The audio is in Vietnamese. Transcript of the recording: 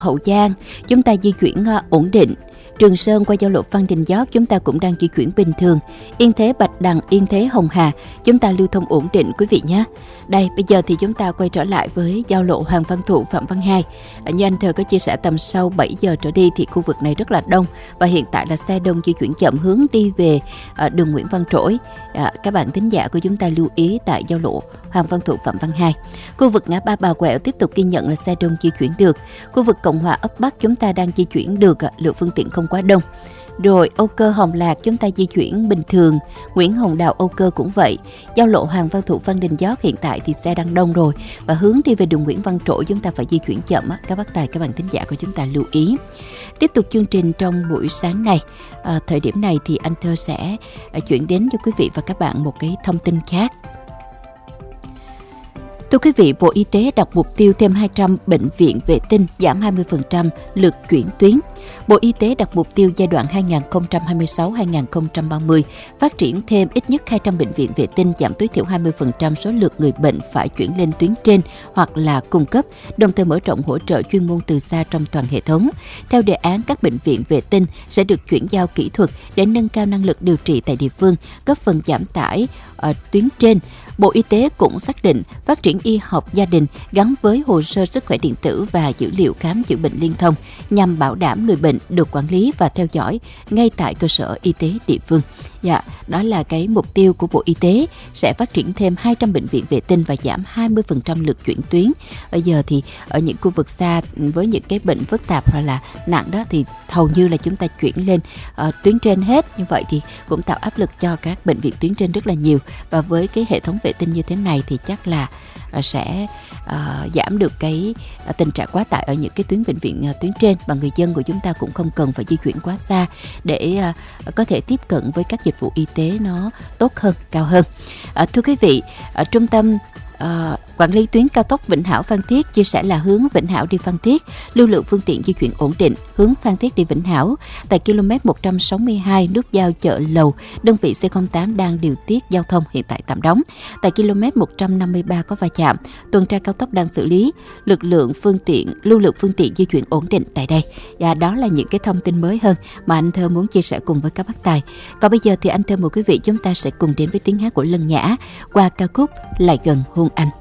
Hậu Giang chúng ta di chuyển ổn định. Trường Sơn qua giao lộ Phan Đình Giót chúng ta cũng đang di chuyển bình thường. Yên Thế Bạch Đằng, Yên Thế Hồng Hà chúng ta lưu thông ổn định quý vị nhé. Đây bây giờ thì chúng ta quay trở lại với giao lộ Hoàng Văn Thụ, Phạm Văn Hai. Như anh Thơ có chia sẻ, tầm sau 7 giờ trở đi thì khu vực này rất là đông, và hiện tại là xe đông di chuyển chậm hướng đi về đường Nguyễn Văn Trỗi. Các bạn thính giả của chúng ta lưu ý tại giao lộ Hoàng Văn Thụ, Phạm Văn Hai. Khu vực ngã ba Bà Quẹo tiếp tục ghi nhận là xe đông di chuyển được. Khu vực Cộng Hòa ấp Bắc chúng ta đang di chuyển được, lượng phương tiện không quá đông. Rồi Âu Cơ Hồng Lạc chúng ta di chuyển bình thường. Nguyễn Hồng Đào Âu Cơ cũng vậy. Giao lộ Hoàng Văn Thụ, Phan Đình Giót hiện tại thì xe đang đông rồi, và hướng đi về đường Nguyễn Văn Trỗi chúng ta phải di chuyển chậm. Các bác tài, các bạn thính giả của chúng ta lưu ý. Tiếp tục chương trình trong buổi sáng này, thời điểm này thì anh Thơ sẽ chuyển đến cho quý vị và các bạn một cái thông tin khác. Thưa quý vị, Bộ Y tế đặt mục tiêu thêm 200 bệnh viện vệ tinh, giảm 20% lượt chuyển tuyến. Bộ Y tế đặt mục tiêu giai đoạn 2026-2030 phát triển thêm ít nhất 200 bệnh viện vệ tinh, giảm tối thiểu 20% số lượt người bệnh phải chuyển lên tuyến trên hoặc là cung cấp, đồng thời mở rộng hỗ trợ chuyên môn từ xa trong toàn hệ thống. Theo đề án, các bệnh viện vệ tinh sẽ được chuyển giao kỹ thuật để nâng cao năng lực điều trị tại địa phương, góp phần giảm tải tuyến trên. Bộ Y tế cũng xác định phát triển y học gia đình gắn với hồ sơ sức khỏe điện tử và dữ liệu khám chữa bệnh liên thông nhằm bảo đảm người bệnh được quản lý và theo dõi ngay tại cơ sở y tế địa phương. Đó là cái mục tiêu của Bộ Y tế, sẽ phát triển thêm 200 bệnh viện vệ tinh và giảm 20% lượt chuyển tuyến. Bây giờ thì ở những khu vực xa với những cái bệnh phức tạp hoặc là nặng đó thì hầu như là chúng ta chuyển lên tuyến trên hết. Như vậy thì cũng tạo áp lực cho các bệnh viện tuyến trên rất là nhiều. Và với cái hệ thống vệ tinh như thế này thì chắc là sẽ giảm được cái tình trạng quá tải ở những cái tuyến bệnh viện tuyến trên, và người dân của chúng ta cũng không cần phải di chuyển quá xa để có thể tiếp cận với các dịch vụ y tế nó tốt hơn, cao hơn. Thưa quý vị, Trung tâm quản lý tuyến cao tốc Vĩnh Hảo Phan Thiết chia sẻ là hướng Vĩnh Hảo đi Phan Thiết, lưu lượng phương tiện di chuyển ổn định. Hướng Phan Thiết đi Vĩnh Hảo tại km 162 nút giao Chợ Lầu, đơn vị C08 đang điều tiết giao thông, hiện tại tạm đóng. Tại km 153 có va chạm, tuần tra cao tốc đang xử lý, lưu lượng phương tiện di chuyển ổn định tại đây. Và đó là những cái thông tin mới hơn mà anh Thơ muốn chia sẻ cùng với các bác tài. Còn bây giờ thì anh Thơ mời quý vị chúng ta sẽ cùng đến với tiếng hát của Lân Nhã qua ca khúc Lại Gần Hôn Anh.